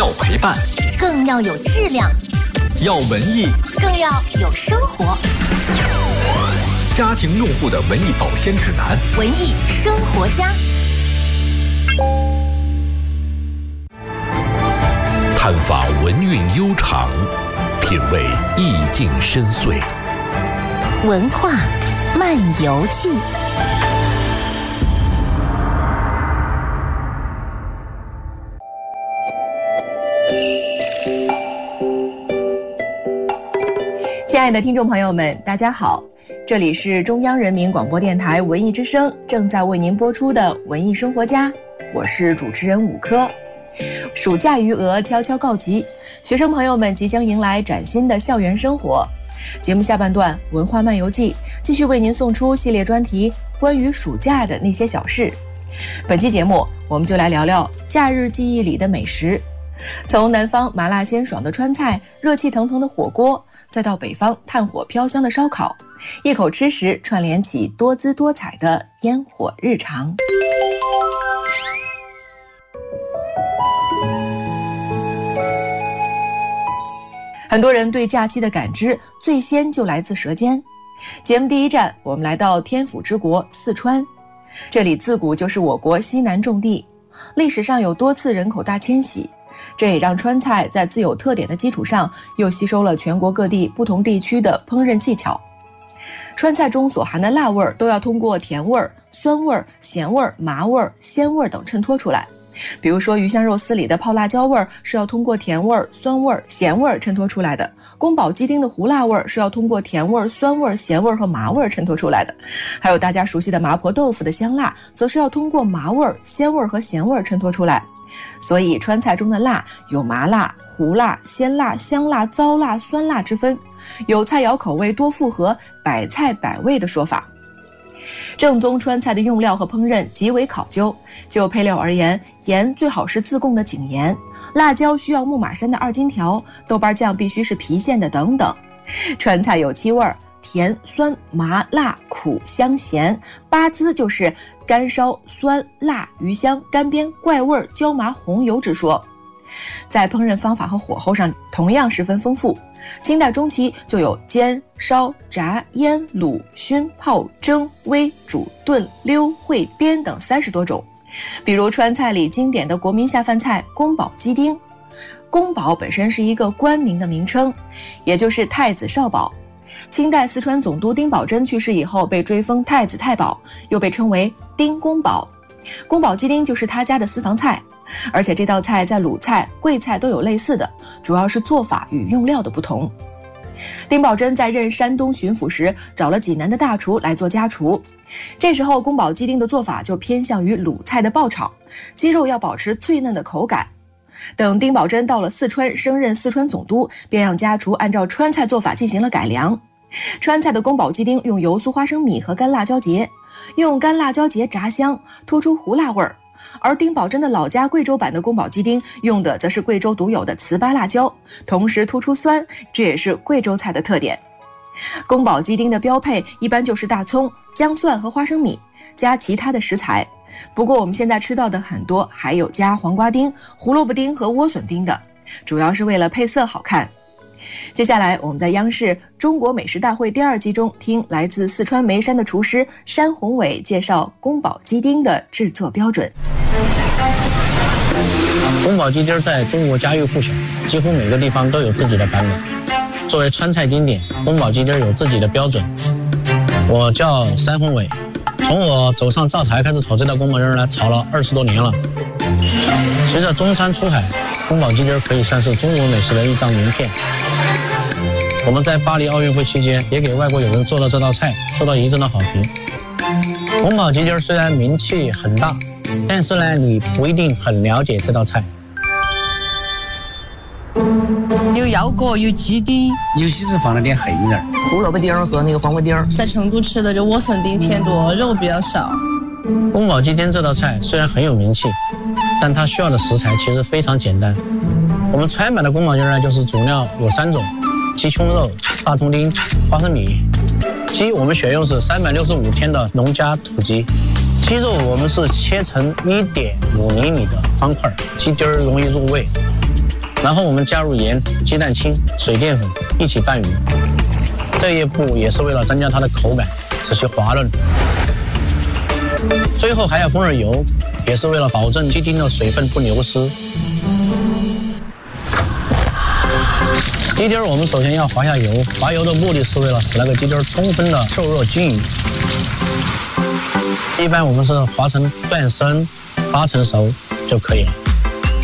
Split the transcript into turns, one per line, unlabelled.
要陪伴，
更要有质量；
要文艺，
更要有生活。
家庭用户的文艺保鲜指南，
文艺生活家。
探访文韵悠长，品味意境深邃。
文化漫游记。
亲爱的听众朋友们，大家好，这里是中央人民广播电台文艺之声正在为您播出的文艺生活家，我是主持人武科。暑假余额悄悄告急，学生朋友们即将迎来崭新的校园生活。节目下半段文化漫游记继续为您送出系列专题，关于暑假的那些小事。本期节目我们就来聊聊假日记忆里的美食，从南方麻辣鲜爽的川菜，热气腾腾的火锅，再到北方炭火飘香的烧烤，一口吃时串联起多姿多彩的烟火日常。很多人对假期的感知最先就来自舌尖。节目第一站，我们来到天府之国四川，这里自古就是我国西南重地，历史上有多次人口大迁徙，这也让川菜在自有特点的基础上，又吸收了全国各地不同地区的烹饪技巧。川菜中所含的辣味都要通过甜味、酸味、咸味、麻味、鲜味等衬托出来。比如说鱼香肉丝里的泡辣椒味是要通过甜味、酸味、咸味衬托出来的，宫保鸡丁的胡辣味是要通过甜味、酸味、咸味和麻味衬托出来的，还有大家熟悉的麻婆豆腐的香辣，则是要通过麻味、鲜味和咸味衬托出来。所以川菜中的辣有麻辣、胡辣、鲜辣、香辣、糟辣、酸辣之分，有菜肴口味多复合、百菜百味的说法。正宗川菜的用料和烹饪极为考究，就配料而言，盐最好是自贡的井盐，辣椒需要牧马山的2金条，豆瓣酱必须是郫县的等等。川菜有7味，甜、酸、麻、辣、苦、香、咸，8滋就是干烧、酸、辣、鱼香、干煸、怪味、椒麻、红油之说。在烹饪方法和火候上同样十分丰富，清代中期就有煎、烧、炸、腌、卤、熏、泡、蒸、煨、煮、炖、溜、烩、煸等30多种。比如川菜里经典的国民下饭菜宫保鸡丁。宫保本身是一个官名的名称，也就是太子少保。清代四川总督丁宝桢去世以后，被追封太子太保，又被称为丁公保。宫保鸡丁就是他家的私房菜，而且这道菜在鲁菜、桂菜都有类似的，主要是做法与用料的不同。丁宝桢在任山东巡抚时，找了济南的大厨来做家厨，这时候宫保鸡丁的做法就偏向于鲁菜的爆炒，鸡肉要保持脆嫩的口感。等丁宝桢到了四川，升任四川总督，便让家厨按照川菜做法进行了改良。川菜的宫保鸡丁用油酥花生米和干辣椒节，用干辣椒节炸香，突出胡辣味儿。而丁宝桢的老家贵州版的宫保鸡丁用的则是贵州独有的糍粑辣椒，同时突出酸，这也是贵州菜的特点。宫保鸡丁的标配一般就是大葱、姜蒜和花生米，加其他的食材。不过我们现在吃到的很多还有加黄瓜丁、胡萝卜丁和莴笋丁的，主要是为了配色好看。接下来我们在央视中国美食大会第2季中听来自四川眉山的厨师山宏伟介绍宫保鸡丁的制作标准。
宫保鸡丁在中国家喻户晓，几乎每个地方都有自己的版本。作为川菜经典，宫保鸡丁有自己的标准。我叫山宏伟，从我走上灶台开始炒这道宫保鸡丁来，炒了20多年了。随着中餐出海，宫保鸡丁可以算是中国美食的一张名片。我们在巴黎奥运会期间也给外国友人做了这道菜，受到一致的好评。宫保鸡丁虽然名气很大，但是呢，你不一定很了解这道菜。
有腰果，有鸡丁，
尤其是放了点黑仁、
胡萝卜丁和那个黄瓜丁。
在成都吃的就莴笋丁偏多，肉比较少。
宫保鸡丁这道菜虽然很有名气，但它需要的食材其实非常简单。我们川版的宫保鸡丁呢，就是主料有3种：鸡胸肉、大葱丁、花生米。鸡我们选用是365天的农家土鸡，鸡肉我们是切成1.5厘米的方块，鸡丁容易入味。 然后我们加入盐、鸡蛋清、水淀粉一起拌匀。这一步也是为了增加它的口感，使其滑润。最后还要封点油，也是为了保证鸡丁的水分不流失。鸡丁我们首先要滑下油，滑油的目的是为了使那个鸡丁充分的受热均匀。一般我们是滑成断生，8成熟就可以了。